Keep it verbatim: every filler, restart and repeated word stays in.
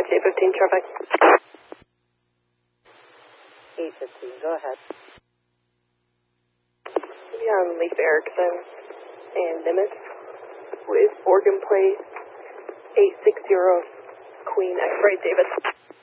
eight fifteen traffic. eight fifteen, go ahead. Yeah, on Leif Erikson and Nimitz with Oregon Place eight six zero Queen X-Ray David.